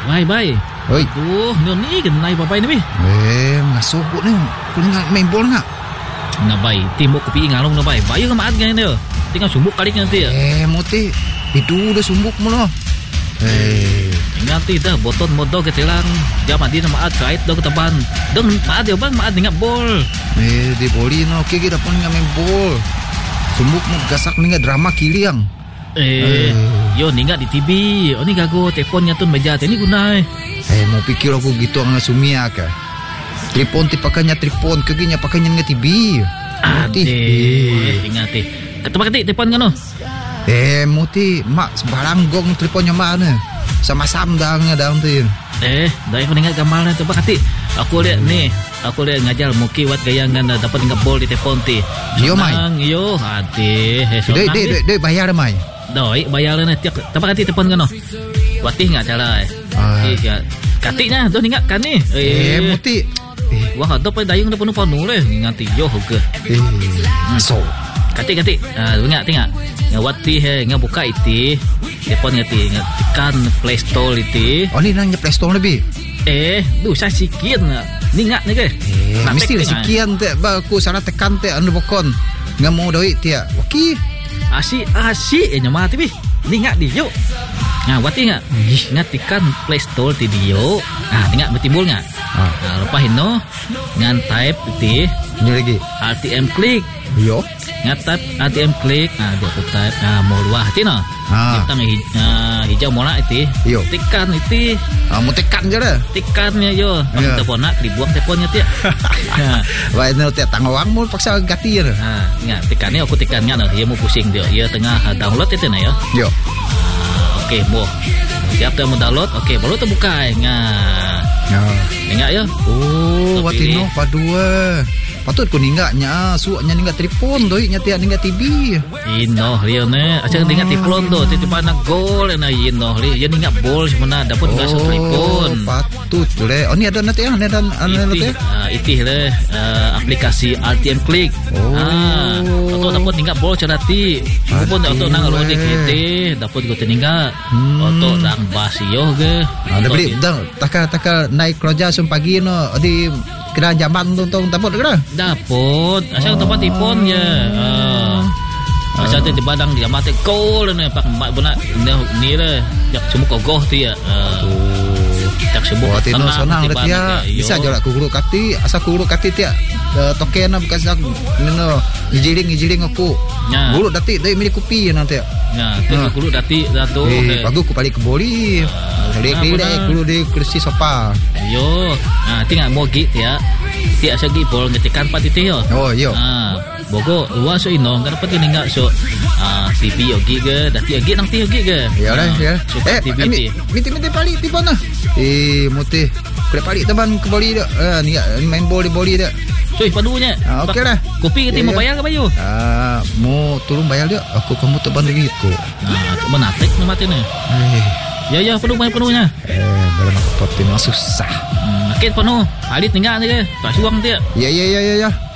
Bye. Oi. Tuh, ni kenai papai ni bi. Ngasuh ko ni. Kau ingat main bola nak? Na bay, timbuk kopi ngalong na bay. Bayo ka maat ganyan dia. Tinggal sumbuk kali nanti ya. Muti. Itu dah sumbuk mo lo. Nanti dah boton modal ke telang. Dia mati na maat kait daw ketaban. Dong maat dia bang maat ngap bol. Di boli no kiki dapat main bol. Sumbuk mo gasak ninga drama kiliang. Yo ninga di TV. Oh ni gago teleponnya tu meja ni guna. Mau pikir aku gitu ang sumia ka. Tripon ti pakanya tripon kaginya pakanya nga TV. Ingati. Ketemu kati telepon kan no. Muti mak sebarang gong teleponnya mana? Sama-sama dah dalam tu. Dah aku ingat gambar tu kati. Aku lihat ni. Aku lihat ngajar muki wat gayangan dapat ngap bol di telepon ti. Yo mai. Yo hati. Dek bayar mai. Doi bayar na tiap tapak kati telepon kan no. Watih enggak cara. Katiknya tu ingat kan ni. Muti. Wah, ada pa dayung dah penuh-penuh leh. Ngati yo ke. So. Katik. Ingat tengok. Ngawati he ngabuka iti. Telepon ngati tekan Play Store iti. Oh ni nang Play Store lebih. Saya sikit na. Ningat ni ke? Mesti sekian te ba aku sana tekan te anu bokon. Ngamu doi tia. Okey. Asyik nyama ti bi. Ningat di yo. Wati ngak. Ngatikan Play Store ti dio. Ningat bertimbul ngak. Lepas itu ngan type iti. Ini lagi. RTM klik. Yo. Ngatap ATM klik. Dia aku type mau luah hati no. Kita hijau mola iti. Yo. Tekan iti. Mau tekan je dah. Tekannya yo. Telepon nak dibuang teleponnya tiak. Wah ini tiak tangawang mau paksa ganti je. Ingat tekannya aku tekannya no. Dia mau pusing dia. Dia tengah download itu na yo. Yo. Okey, boh. Siap dah mau download. Okey, baru tu buka. Ingat ya. Wati no padua. Patut ko ninggaknya suaknya ninggak telefon doi nya tiak ninggak TV. Ino dia ne aja ninggak telefon tu tiba nak gol na ino dia ninggak bol semana dapat gaso telefon. Patut le. Oh ni ada nanti ya, ada nanti. Itih le aplikasi RTM klik. Atau dapat ninggak bol carati. Pun atau nang rode kete dapat go ninggak. Atau nang basio ge. Ada beli dah takal naik kerja pagi no di kena jaman tu dapat ke dah? Dapat. Asal tempat telefon je. Asal tu badang dia mati call ni pak mak benak ni le. Jak semua kogoh tu ya. Jak semua senang dia. Bisa jarak ku guru kati, asal ku guru kati tiak token na bekas aku no ijiling aku. Guru dati dari milik kopi nanti. Tu guru dati tu. Bagus ku balik ke boli. Lek guru di kursi sofa. Yo. Tengok mau git ya. Tiak sagi bol ngetikan pat itu yo. Oh yo. Bogo luas so ino kan dapat ninggak so TV yogi ke dati yogi nang ti yogi ke. Ya lah ya. TV miti balik di mana? Muti. Kuda balik teman ke boli dak. Ni main bol di boli dak. Cuy padunya. Okey lah. Kopi kita mau bayar ke bayu? Mau tolong bayar dia. Aku kamu teban lagi ko. Menatik ni mati ni. Ya penuh bayar penuhnya. Dalam aku pot susah. Makin penuh. Alit tinggal ni ke. Tak suang dia. Ya.